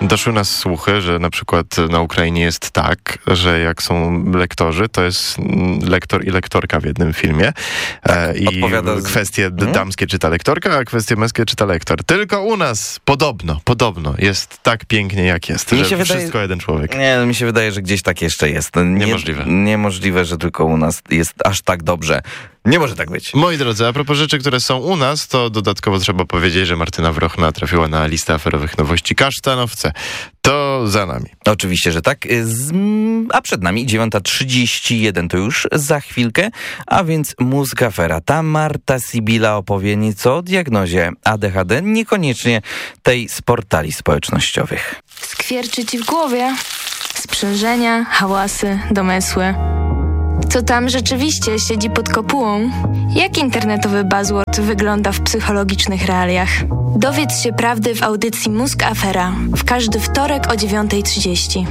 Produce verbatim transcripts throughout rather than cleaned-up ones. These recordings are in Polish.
Doszły nas słuchy, że na przykład na Ukrainie jest tak, że jak są lektorzy, to jest lektor i lektorka w jednym filmie. Tak, I odpowiada z... kwestie hmm? damskie czyta lektorka, a kwestie męskie czyta lektor. Tylko u nas podobno, podobno jest tak pięknie jak jest, mi że się wszystko wydaje... jeden człowiek. Nie, no mi się wydaje, że gdzieś tak jeszcze jest. Nie, niemożliwe. Niemożliwe, że tylko u nas jest aż tak dobrze. Nie może tak być. Moi drodzy, a propos rzeczy, które są u nas, to dodatkowo trzeba powiedzieć, że Martyna Wrochna trafiła na listę aferowych nowości Kasztanowce. To za nami. Oczywiście, że tak. Z... A przed nami dziewiąta trzydzieści jeden to już za chwilkę, a więc Mózg Afera. Ta Marta Sibila opowie nieco o diagnozie A D H D, niekoniecznie tej z portali społecznościowych. Skwierczy ci w głowie. Sprzężenia, hałasy, domysły. Co tam rzeczywiście siedzi pod kopułą? Jak internetowy buzzword wygląda w psychologicznych realiach? Dowiedz się prawdy w audycji Mózg Afera w każdy wtorek o dziewiąta trzydzieści.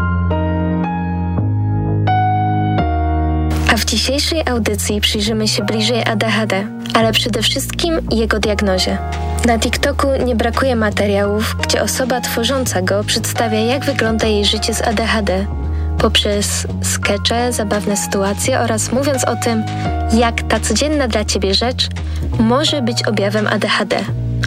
A w dzisiejszej audycji przyjrzymy się bliżej A D H D, ale przede wszystkim jego diagnozie. Na TikToku nie brakuje materiałów, gdzie osoba tworząca go przedstawia, jak wygląda jej życie z A D H D, poprzez skecze, zabawne sytuacje oraz mówiąc o tym, jak ta codzienna dla ciebie rzecz może być objawem A D H D.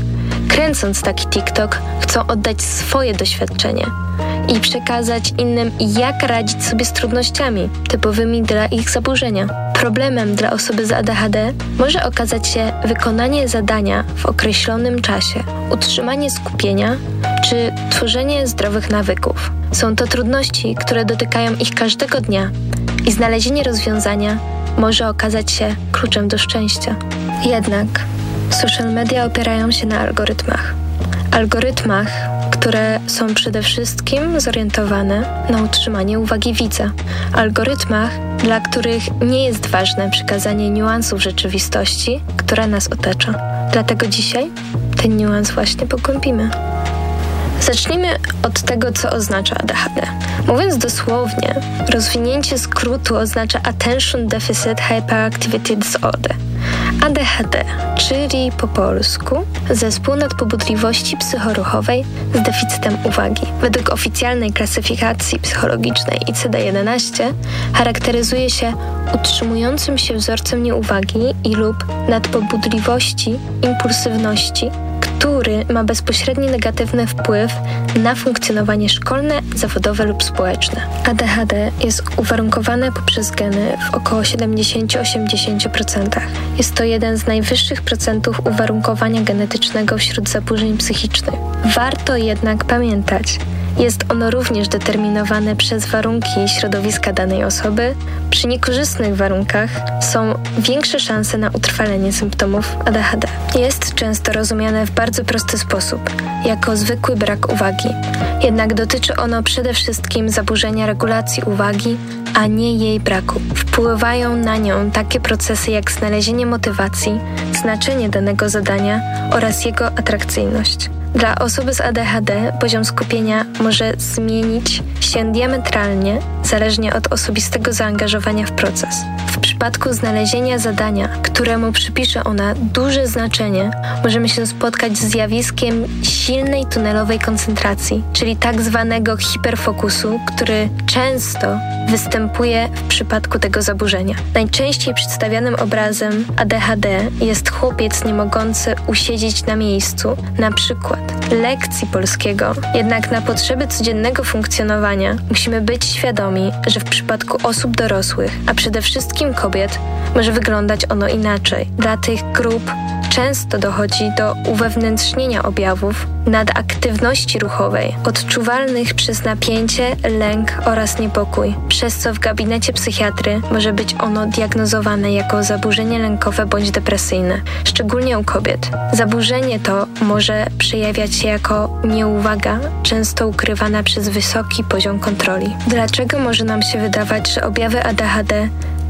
Kręcąc taki TikTok, chcą oddać swoje doświadczenie i przekazać innym, jak radzić sobie z trudnościami typowymi dla ich zaburzenia. Problemem dla osoby z A D H D może okazać się wykonanie zadania w określonym czasie, utrzymanie skupienia czy tworzenie zdrowych nawyków. Są to trudności, które dotykają ich każdego dnia i znalezienie rozwiązania może okazać się kluczem do szczęścia. Jednak social media opierają się na algorytmach. Algorytmach, które są przede wszystkim zorientowane na utrzymanie uwagi widza. Algorytmach, dla których nie jest ważne przekazanie niuansów rzeczywistości, która nas otacza. Dlatego dzisiaj ten niuans właśnie pogłębimy. Zacznijmy od tego, co oznacza A D H D. Mówiąc dosłownie, rozwinięcie skrótu oznacza Attention Deficit Hyperactivity Disorder. A D H D, czyli po polsku zespół nadpobudliwości psychoruchowej z deficytem uwagi. Według oficjalnej klasyfikacji psychologicznej I C D jedenaście charakteryzuje się utrzymującym się wzorcem nieuwagi i lub nadpobudliwości impulsywności, który ma bezpośredni negatywny wpływ na funkcjonowanie szkolne, zawodowe lub społeczne. A D H D jest uwarunkowane poprzez geny w około siedemdziesiąt do osiemdziesięciu procent. Jest to jeden z najwyższych procentów uwarunkowania genetycznego wśród zaburzeń psychicznych. Warto jednak pamiętać, jest ono również determinowane przez warunki środowiska danej osoby. Przy niekorzystnych warunkach są większe szanse na utrwalenie symptomów A D H D. Jest często rozumiane w bardzo prosty sposób, jako zwykły brak uwagi. Jednak dotyczy ono przede wszystkim zaburzenia regulacji uwagi, a nie jej braku. Wpływają na nią takie procesy jak znalezienie motywacji, znaczenie danego zadania oraz jego atrakcyjność. Dla osoby z A D H D poziom skupienia może zmienić się diametralnie, zależnie od osobistego zaangażowania w proces. W przypadku znalezienia zadania, któremu przypisze ona duże znaczenie, możemy się spotkać z zjawiskiem silnej tunelowej koncentracji, czyli tak zwanego hiperfokusu, który często występuje w przypadku tego zaburzenia. Najczęściej przedstawianym obrazem A D H D jest chłopiec nie mogący usiedzieć na miejscu, na przykład lekcji polskiego. Jednak na potrzeby codziennego funkcjonowania musimy być świadomi, że w przypadku osób dorosłych, a przede wszystkim kobiet, może wyglądać ono inaczej. Dla tych grup często dochodzi do uwewnętrznienia objawów nadaktywności ruchowej, odczuwalnych przez napięcie, lęk oraz niepokój, przez co w gabinecie psychiatry może być ono diagnozowane jako zaburzenie lękowe bądź depresyjne, szczególnie u kobiet. Zaburzenie to może przejawiać się jako nieuwaga, często ukrywana przez wysoki poziom kontroli. Dlaczego może nam się wydawać, że objawy A D H D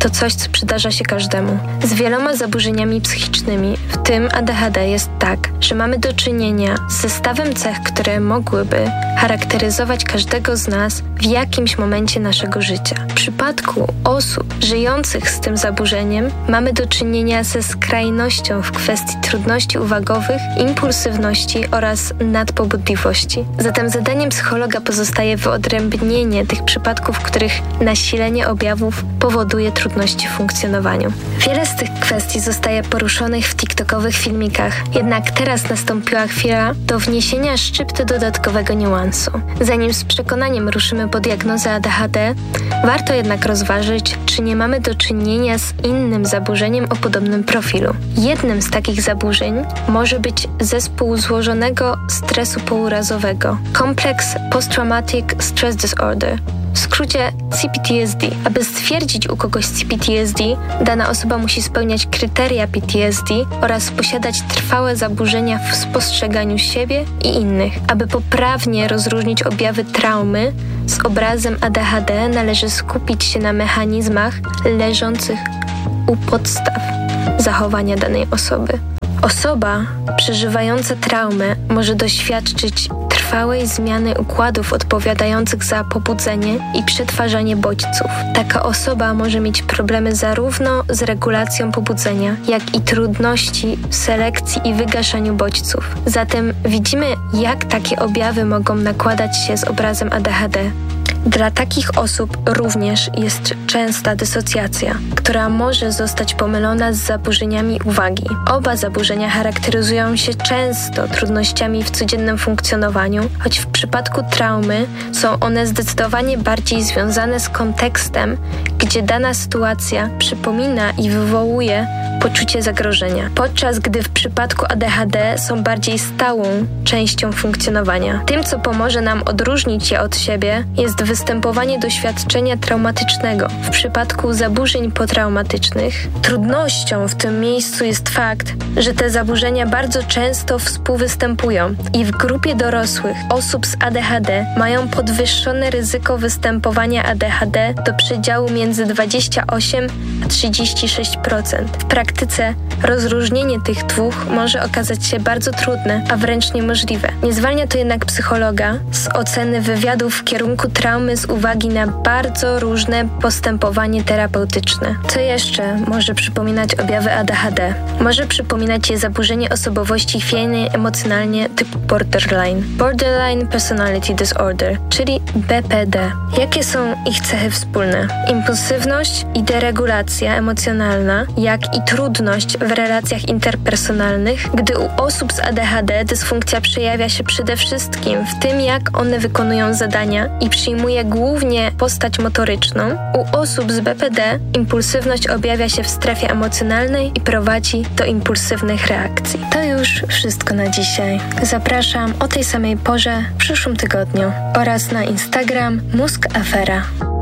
to coś, co przydarza się każdemu. Z wieloma zaburzeniami psychicznymi, w tym A D H D, jest tak, że mamy do czynienia z zestawem cech, które mogłyby charakteryzować każdego z nas w jakimś momencie naszego życia. W przypadku osób żyjących z tym zaburzeniem mamy do czynienia ze skrajnością w kwestii trudności uwagowych, impulsywności oraz nadpobudliwości. Zatem zadaniem psychologa pozostaje wyodrębnienie tych przypadków, w których nasilenie objawów powoduje trudności w funkcjonowaniu. Wiele z tych kwestii zostaje poruszonych w tiktokowych filmikach, jednak teraz nastąpiła chwila do wniesienia szczypty dodatkowego niuansu. Zanim z przekonaniem ruszymy po diagnozę A D H D, warto jednak rozważyć, czy nie mamy do czynienia z innym zaburzeniem o podobnym profilu. Jednym z takich zaburzeń może być zespół złożonego stresu pourazowego, Complex Post-Traumatic Stress Disorder, w skrócie C P T S D. Aby stwierdzić u kogoś C P T S D, dana osoba musi spełniać kryteria P T S D oraz posiadać trwałe zaburzenia w spostrzeganiu siebie i innych. Aby poprawnie rozróżnić objawy traumy z obrazem A D H D, należy skupić się na mechanizmach leżących u podstaw zachowania danej osoby. Osoba przeżywająca traumę może doświadczyć trwałej zmiany układów odpowiadających za pobudzenie i przetwarzanie bodźców. Taka osoba może mieć problemy zarówno z regulacją pobudzenia, jak i trudności w selekcji i wygaszaniu bodźców. Zatem widzimy, jak takie objawy mogą nakładać się z obrazem A D H D. Dla takich osób również jest częsta dysocjacja, która może zostać pomylona z zaburzeniami uwagi. Oba zaburzenia charakteryzują się często trudnościami w codziennym funkcjonowaniu, choć w przypadku traumy są one zdecydowanie bardziej związane z kontekstem, gdzie dana sytuacja przypomina i wywołuje poczucie zagrożenia, podczas gdy w przypadku A D H D są bardziej stałą częścią funkcjonowania. Tym, co pomoże nam odróżnić je od siebie, jest występowanie doświadczenia traumatycznego. W przypadku zaburzeń potraumatycznych trudnością w tym miejscu jest fakt, że te zaburzenia bardzo często współwystępują i w grupie dorosłych osób z A D H D mają podwyższone ryzyko występowania A D H D do przedziału między dwadzieścia osiem a trzydzieści sześć procent. W praktyce rozróżnienie tych dwóch może okazać się bardzo trudne, a wręcz niemożliwe. Nie zwalnia to jednak psychologa z oceny wywiadów w kierunku traumy z uwagi na bardzo różne postępowanie terapeutyczne. Co jeszcze może przypominać objawy A D H D? Może przypominać je zaburzenie osobowości chwiejnej emocjonalnie typu borderline. Borderline Personality Disorder, czyli B P D. Jakie są ich cechy wspólne? Impulsywność i deregulacja emocjonalna, jak i trudność w relacjach interpersonalnych, gdy u osób z A D H D dysfunkcja przejawia się przede wszystkim w tym, jak one wykonują zadania i przyjmuje głównie postać motoryczną. U osób z B P D impulsywność objawia się w strefie emocjonalnej i prowadzi do impulsywnych reakcji. To już wszystko na dzisiaj. Zapraszam o tej samej porze w przyszłym tygodniu oraz na Instagram Mózg Afera.